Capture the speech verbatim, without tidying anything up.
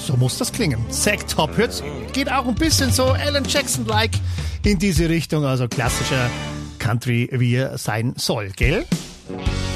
so muss das klingen. Zack Top hört, geht auch ein bisschen so Alan Jackson-like in diese Richtung, also klassischer Country, wie er sein soll, gell?